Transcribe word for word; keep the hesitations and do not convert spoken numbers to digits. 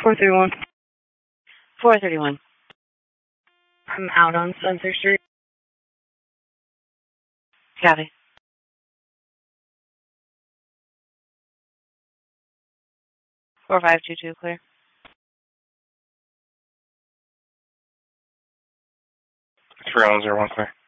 four thirty-one. four thirty-one. I'm out on Spencer Street. Copy. four five two two, clear. three one zero one, clear.